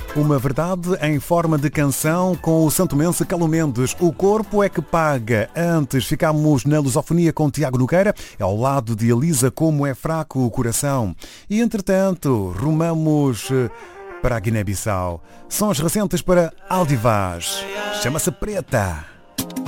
Uma verdade em forma de canção com o santomense Calo Mendes. O corpo é que paga. Antes ficámos na lusofonia com Tiago Nogueira, ao lado de Elisa, Como é fraco o coração. E entretanto, rumamos para a Guiné-Bissau. Sons recentes para Aldivaz. Chama-se Preta.